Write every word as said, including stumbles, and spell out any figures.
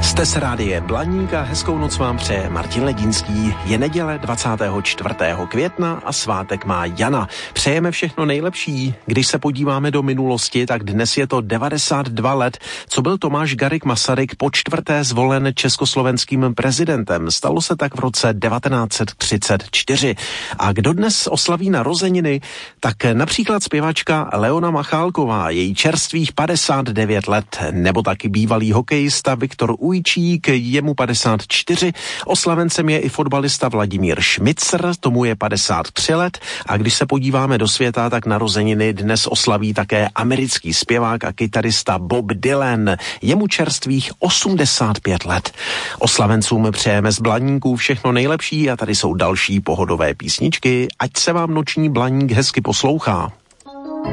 Jste s Rádia Blaník a hezkou noc vám přeje Martin Ledínský. Je neděle dvacátého čtvrtého května a svátek má Jana. Přejeme všechno nejlepší. Když se podíváme do minulosti, tak dnes je to devadesát dva let, co byl Tomáš Garrigue Masaryk po čtvrté zvolen československým prezidentem. Stalo se tak v roce devatenáct set třicet čtyři. A kdo dnes oslaví narozeniny, tak například zpěvačka Leona Machálková, její čerstvých padesát devět let, nebo taky bývalý hokejista Viktor Ujčík, jemu padesát čtyři, oslavencem je i fotbalista Vladimír Šmicr, tomu je padesát tři let, a když se podíváme do světa, tak narozeniny dnes oslaví také americký zpěvák a kytarista Bob Dylan, jemu čerstvých osmdesát pět let. Oslavencům přejeme z Blaníků všechno nejlepší a tady jsou další pohodové písničky, ať se vám noční Blaník hezky poslouchá.